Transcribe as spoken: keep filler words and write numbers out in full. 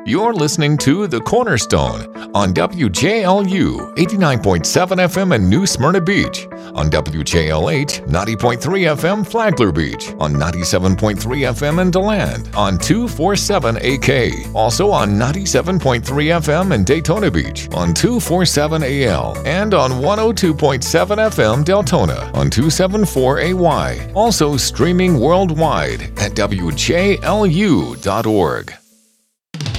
You're listening to The Cornerstone on W J L U eighty-nine point seven F M in New Smyrna Beach, on W J L H ninety point three F M Flagler Beach, on ninety-seven point three F M in DeLand, on two forty-seven A K, also on ninety-seven point three F M in Daytona Beach, on two forty-seven A L, and on one oh two point seven F M Deltona, on two seventy-four A Y. Also streaming worldwide at W J L U dot org.